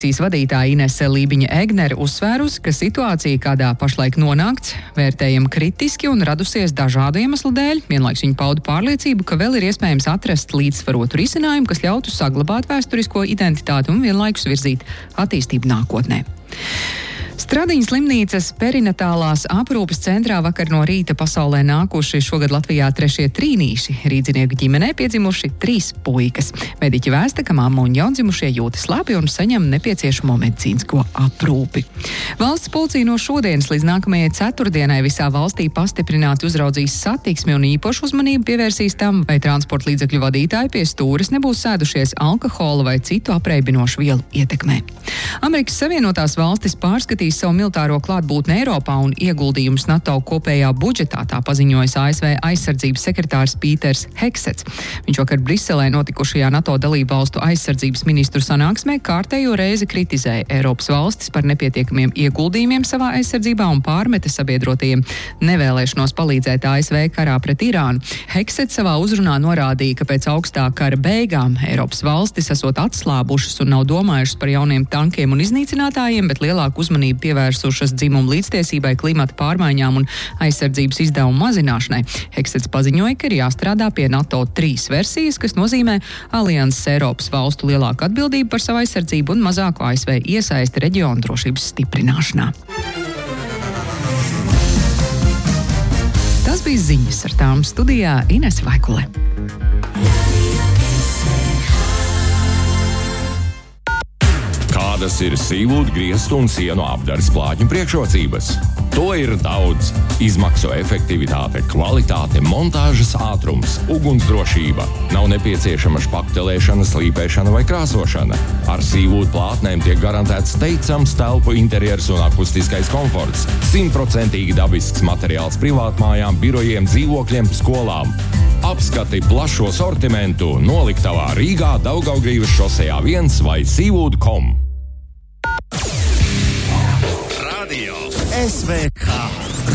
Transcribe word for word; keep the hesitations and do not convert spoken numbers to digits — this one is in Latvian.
Vadītāja Inese Lībiņa-Egnere uzsvērusi, ka situācija, kādā pašlaik nonākts, vērtējama kritiski un radusies dažādu iemeslu dēļ. Vienlaiks viņa pauda pārliecību, ka vēl ir iespējams atrast līdzsvarotu risinājumu, kas ļautu saglabāt vēsturisko identitāti un vienlaikus virzīt attīstību nākotnē. Stradiņas slimnīcas perinatālās aprūpes centrā vakar no rīta pasaulē nākuši šogad Latvijā trešie trīnīši. Rīdzinieku ģimenē piedzimuši trīs puikas. Mediķi vēsta, ka mamma un jaundzimušie jūtas labi un saņem nepieciešamo medicīnisko aprūpi. Valsts policija no šodienas līdz nākamajai ceturtdienai visā valstī pastiprināti uzraudzīs satiksmi un īpašu uzmanību pievērsīs tam, vai transporta līdzekļu vadītāji pie stūres nebūs sēdušies alkohola vai citu apreibinošu vielu ietekmē. Amerikas Savienotās valstis pārskatīs savu militāro klātbūtni Eiropā un ieguldījumus NATO kopējā budžetā, tā paziņojas A S V aizsardzības sekretārs Pīters Heksets. Viņš vakar Briselē notikušajā NATO dalību valstu aizsardzības ministru sanāksmē kārtējo reizi kritizēja Eiropas valstis par nepietiekamiem ieguldījumiem savā aizsardzībā un pārmeta sabiedrotajiem nevēlēšanos palīdzēt A S V karā pret Irānu. Heksets savā uzrunā norādīja, ka pēc augstā kara beigām Eiropas valstis esot atslābušas un nav domājušas par jauniem tankiem un iznīcinātājiem, bet lielāku uzmanību pievērsušas dzimumu līdztiesībai, klimata pārmaiņām un aizsardzības izdevumu mazināšanai. Heksets paziņoja, ka ir jāstrādā pie NATO trīs versijas, kas nozīmē alianses Eiropas valstu lielāku atbildību par savu aizsardzību un mazāku A S V iesaisti reģionu drošības stiprināšanā. Tas bija ziņas, ar tām studijā Inese Vaikule. Kādas ir sīvūdu, griestu un sienu apdares plātņu priekšrocības? To ir daudz. Izmaksu efektivitāte, kvalitāte, montāžas ātrums, ugunsdrošība. Nav nepieciešama špaktelēšana, slīpēšana vai krāsošana. Ar sīvūdu plātnēm tiek garantēts teicams telpu interjers un akustiskais komforts. Simtprocentīgi dabisks materiāls privātmājām, birojiem, dzīvokļiem, skolām. Apskati plašo sortimentu noliktavā Rīgā, Daugavgrīvas šosejā viens vai sīvūdu punkt com. Radio S V K